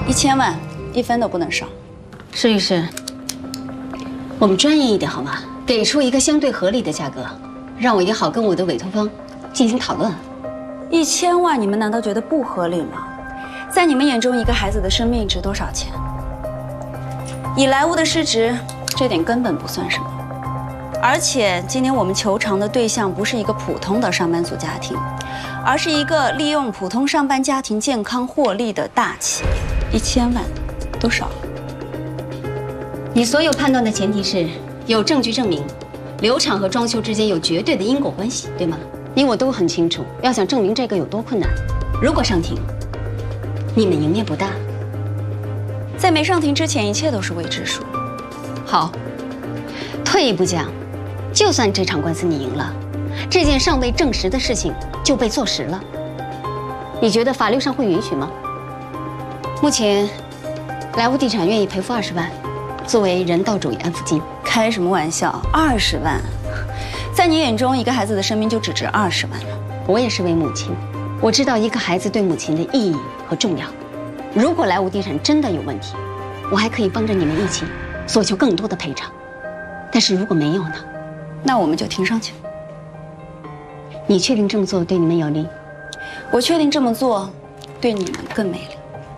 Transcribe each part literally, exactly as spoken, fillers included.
一千万，一分都不能少。 施律师，我们专业一点好吗？给出一个相对合理的价格，让我也好跟我的委托方进行讨论。 一千万，你们难道觉得不合理吗？在你们眼中，一个孩子的生命值多少钱？以莱芜的市值，这点根本不算什么。而且今年我们求偿的对象不是一个普通的上班族家庭，而是一个利用普通上班家庭健康获利的大企业。一千万，都少了。 你所有判断的前提是有证据证明流产和装修之间有绝对的因果关系，对吗？你我都很清楚，要想证明这个有多困难。如果上庭，你们赢面不大。 在没上庭之前，一切都是未知数。 好，退一步讲，就算这场官司你赢了，这件尚未证实的事情就被坐实了，你觉得法律上会允许吗？目前，莱芜地产愿意赔付二十万，作为人道主义安抚金。 开什么玩笑？二十万，在你眼中，一个孩子的生命就只值二十万吗？ 我也是位母亲，我知道一个孩子对母亲的意义和重要。如果莱芜地产真的有问题，我还可以帮着你们一起索求更多的赔偿。但是如果没有呢？ 那我们就庭上去。 你确定这么做对你们有利？ 我确定这么做对你们更没利。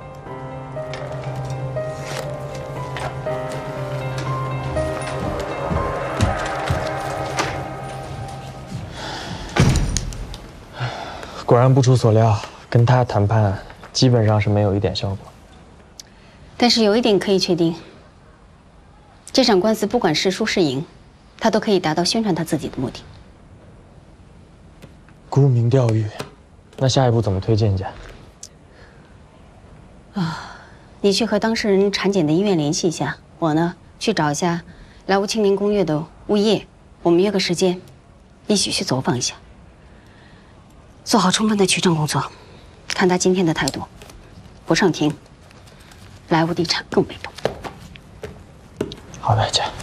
果然不出所料，跟他谈判基本上是没有一点效果。 但是有一点可以确定，这场官司不管是输是赢，他都可以达到宣传他自己的目的。 沽名钓誉，那下一步怎么推荐去？ 啊，你去和当事人产检的医院联系一下，我呢去找一下莱芜青年公寓的物业，我们约个时间，一起去走访一下。做好充分的取证工作，看他今天的态度，不上庭，莱芜地产更被动。 好的，姐。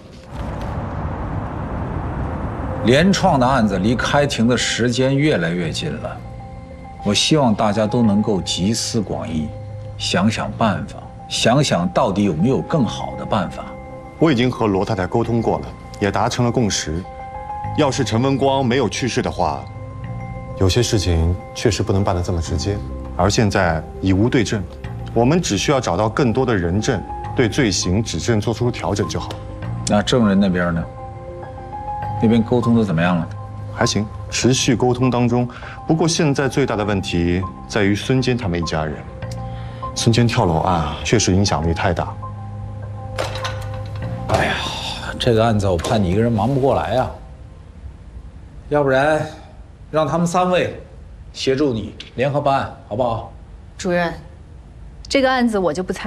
联创的案子离开庭的时间越来越近了，我希望大家都能够集思广益，想想办法，想想到底有没有更好的办法。 我已经和罗太太沟通过了，也达成了共识。要是陈文光没有去世的话，有些事情确实不能办得这么直接。而现在以无对证，我们只需要找到更多的人证，对罪行指证做出调整就好。 那证人那边呢？那边沟通的怎么样了？ 还行，持续沟通当中。不过现在最大的问题在于孙坚他们一家人。孙坚跳楼案确实影响力太大。 哎呀，这个案子我怕你一个人忙不过来呀。要不然，让他们三位协助你联合办案，好不好？ 主任，这个案子我就不参。